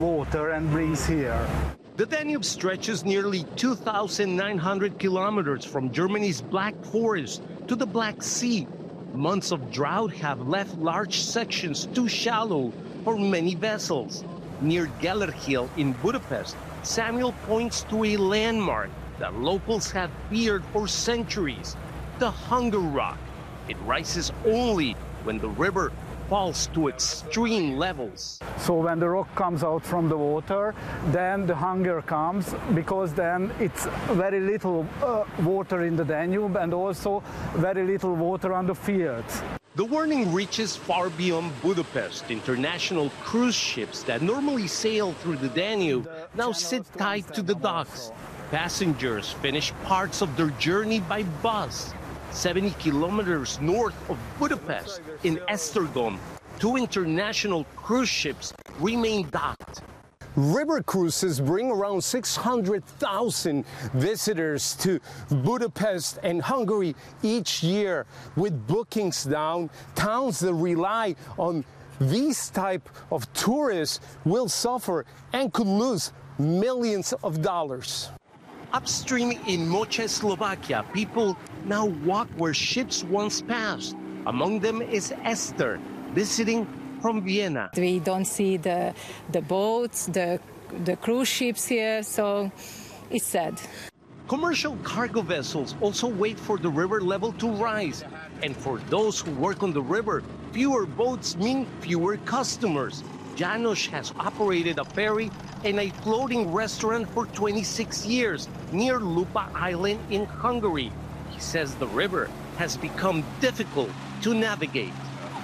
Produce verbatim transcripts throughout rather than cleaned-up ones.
water and brings here. The Danube stretches nearly two thousand nine hundred kilometers from Germany's Black Forest to the Black Sea. Months of drought have left large sections too shallow for many vessels. Near Gellerhill in Budapest, Samuel points to a landmark that locals have feared for centuries, the Hunger Rock. It rises only when the river falls to extreme levels. So when the rock comes out from the water, then the hunger comes, because then it's very little uh, water in the Danube and also very little water on the fields. The warning reaches far beyond Budapest. International cruise ships that normally sail through the Danube now sit tight to the docks. Passengers finish parts of their journey by bus. seventy kilometers north of Budapest, in Esztergom, two international cruise ships remain docked. River cruises bring around six hundred thousand visitors to Budapest and Hungary each year. With bookings down, towns that rely on these type of tourists will suffer and could lose millions of dollars. Upstream in Moche, Slovakia, people now walk where ships once passed. Among them is Esther, visiting from Vienna. We don't see the, the boats, the, the cruise ships here, so it's sad. Commercial cargo vessels also wait for the river level to rise. And for those who work on the river, fewer boats mean fewer customers. Janos has operated a ferry and a floating restaurant for twenty-six years near Lupa Island in Hungary. He says the river has become difficult to navigate.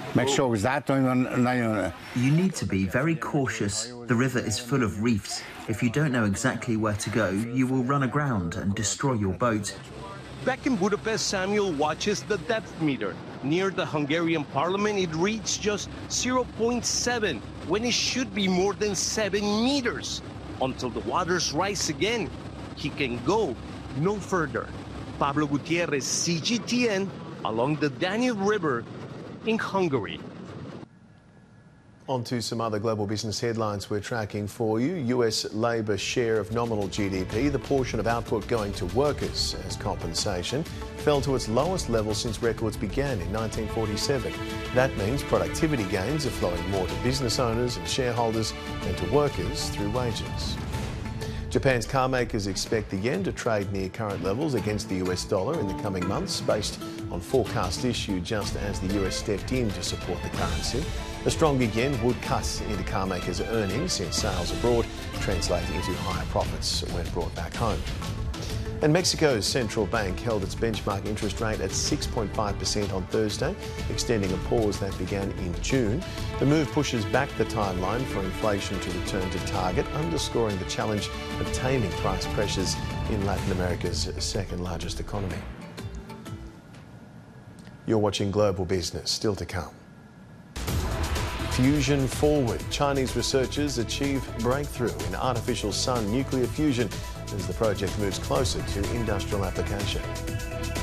You need to be very cautious. The river is full of reefs. If you don't know exactly where to go, you will run aground and destroy your boat. Back in Budapest, Samuel watches the depth meter. Near the Hungarian parliament, it reads just zero point seven, when it should be more than seven meters. Until the waters rise again, he can go no further. Pablo Gutierrez, C G T N, along the Danube River in Hungary. On to some other global business headlines we're tracking for you. U S labour share of nominal G D P, the portion of output going to workers as compensation, fell to its lowest level since records began in nineteen forty-seven. That means productivity gains are flowing more to business owners and shareholders than to workers through wages. Japan's car makers expect the yen to trade near current levels against the U S dollar in the coming months, based on forecasts issued just as the U S stepped in to support the currency. A stronger yen would cut into car makers' earnings, since sales abroad translate into higher profits when brought back home. And Mexico's central bank held its benchmark interest rate at six point five percent on Thursday, extending a pause that began in June. The move pushes back the timeline for inflation to return to target, underscoring the challenge of taming price pressures in Latin America's second largest economy. You're watching Global Business, still to come. Fusion forward. Chinese researchers achieve breakthrough in artificial sun nuclear fusion as the project moves closer to industrial application.